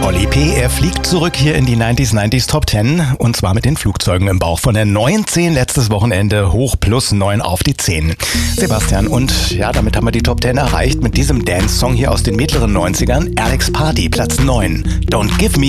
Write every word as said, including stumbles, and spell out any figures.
Oli P., er fliegt zurück hier in die neunziger neunzig Top zehn und zwar mit den Flugzeugen im Bauch. Von der neun zehn letztes Wochenende hoch plus neun auf die zehn. Sebastian, und ja, damit haben wir die Top zehn erreicht mit diesem Dance-Song hier aus den mittleren neunzigern. Alex Party, Platz neun. Don't Give Me